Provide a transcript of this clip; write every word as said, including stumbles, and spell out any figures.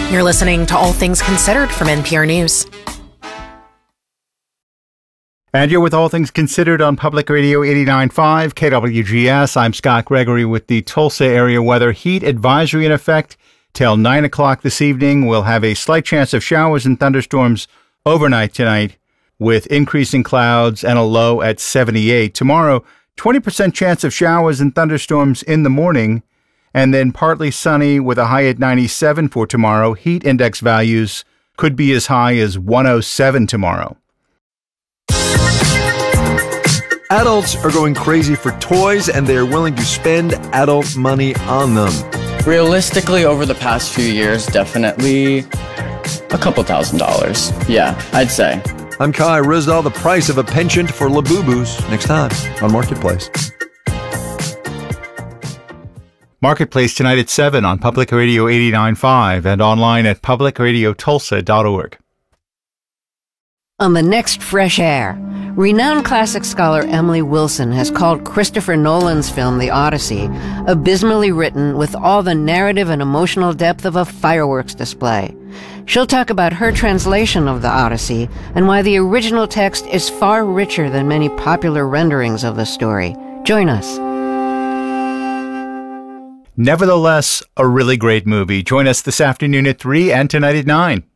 You're listening to All Things Considered from N P R News. And you're with All Things Considered on Public Radio eighty-nine point five K W G S. I'm Scott Gregory with the Tulsa area weather. Heat advisory in effect till nine o'clock this evening. We'll have a slight chance of showers and thunderstorms overnight tonight with increasing clouds and a low at seventy-eight. Tomorrow, twenty percent chance of showers and thunderstorms in the morning, and then partly sunny with a high at ninety-seven for tomorrow. Heat index values could be as high as one oh seven tomorrow. Adults are going crazy for toys, and they're willing to spend adult money on them. Realistically, over the past few years, definitely a couple thousand dollars. Yeah, I'd say. I'm Kai Ryssdal. The price of a penchant for Labubus next time on Marketplace. Marketplace tonight at seven on Public Radio eighty-nine point five and online at public radio tulsa dot org. On the next Fresh Air, renowned classic scholar Emily Wilson has called Christopher Nolan's film The Odyssey abysmally written with all the narrative and emotional depth of a fireworks display. She'll talk about her translation of The Odyssey and why the original text is far richer than many popular renderings of the story. Join us. Nevertheless, a really great movie. Join us this afternoon at three and tonight at nine.